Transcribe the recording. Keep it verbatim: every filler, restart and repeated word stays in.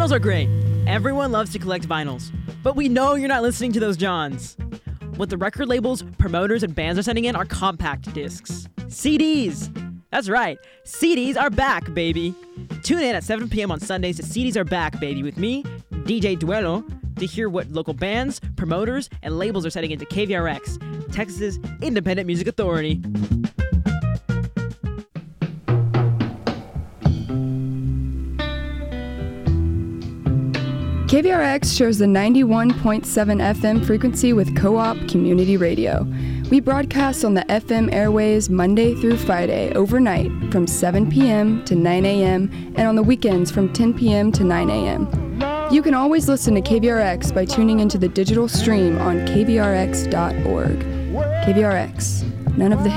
Vinyls are great. Everyone loves to collect vinyls. But we know you're not listening to those Johns. What the record labels, promoters, and bands are sending in are compact discs. C Ds! That's right, C Ds are back, baby! Tune in at seven p.m. on Sundays to C Ds Are Back, baby, with me, D J Duelo, to hear what local bands, promoters, and labels are setting into K V R X, Texas's independent music authority. K V R X shares the ninety-one point seven F M frequency with Co-op Community Radio. We broadcast on the F M airways Monday through Friday overnight from seven p.m. to nine a.m. and on the weekends from ten p.m. to nine a.m. You can always listen to K V R X by tuning into the digital stream on K V R X dot org. K V R X, none of the